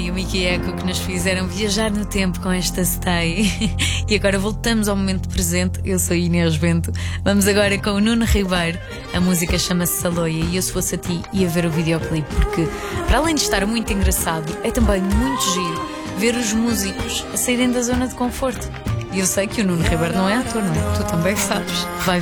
E o Mickey Echo que nos fizeram viajar no tempo com esta Stay. E agora voltamos ao momento presente. Eu sou Inês Bento. Vamos agora com o Nuno Ribeiro. A música chama-se Saloia. E eu, se fosse a ti, ia ver o videoclipe, porque para além de estar muito engraçado, é também muito giro ver os músicos a saírem da zona de conforto. E eu sei que o Nuno Ribeiro não é ator, não é? Tu também sabes. Vai